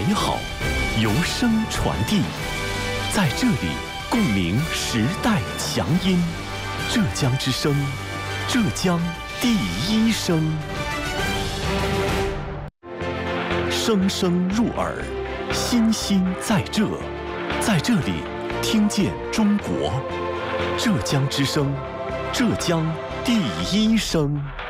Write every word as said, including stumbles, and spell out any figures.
美好，由声传递，在这里共鸣时代强音。浙江之声，浙江第一声，声声入耳，心心在浙，在这里听见中国。浙江之声，浙江第一声。